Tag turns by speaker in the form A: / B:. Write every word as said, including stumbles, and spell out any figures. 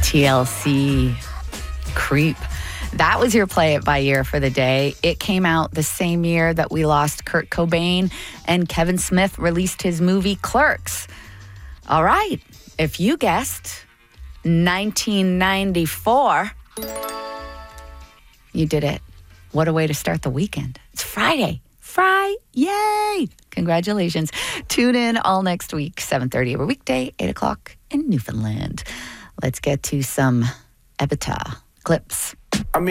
A: T L C, Creep. That was your Play It By Ear for the day. It came out the same year that we lost Kurt Cobain and Kevin Smith released his movie Clerks. All right, if you guessed nineteen ninety-four, you did it. What a way to start the weekend. It's Friday. Friday. Yay. Congratulations. Tune in all next week, seven thirty every weekday, eight o'clock in Newfoundland. Let's get to some Epitaph clips.